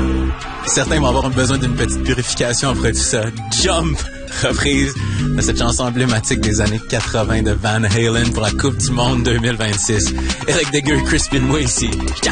Certains vont avoir besoin d'une petite purification après tout ça. Jump! Reprise de cette chanson emblématique des années 80 de Van Halen pour la Coupe du Monde 2026. Eric Degueux, Crispin Way ici. Ciao!